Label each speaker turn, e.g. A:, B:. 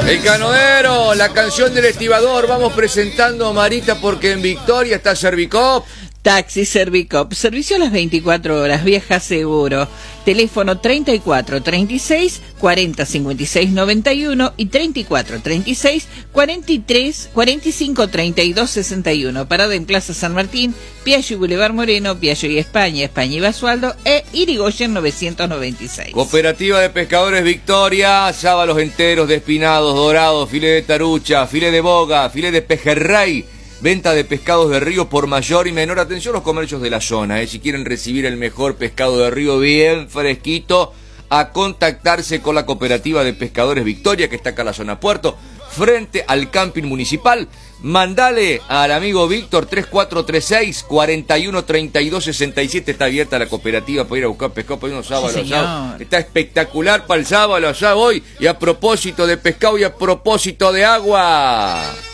A: El Canodero, la canción del estibador. Vamos presentando a Marita porque en Victoria está Servicop.
B: Taxi Servicop, servicio a las 24 horas, viaja seguro. Teléfono 34 36 40 56 91 y 34 36 43 45 32 61. Parada en Plaza San Martín, Piaggio y Boulevard Moreno, Piaggio y España, España y Basualdo e Irigoyen 996.
A: Cooperativa de Pescadores Victoria, sábalos enteros, despinados, dorados, filé de tarucha, filé de boga, filé de pejerrey. Venta de pescados de río por mayor y menor. Atención a los comercios de la zona, si quieren recibir el mejor pescado de río bien fresquito, a contactarse con la Cooperativa de Pescadores Victoria, que está acá en la zona Puerto, frente al camping municipal. Mandale al amigo Víctor 3436 41 32 67. Está abierta la cooperativa para ir a buscar pescado para unos sábados.
B: Sí,
A: está espectacular para el sábado, allá voy. Y a propósito de pescado y a propósito de agua.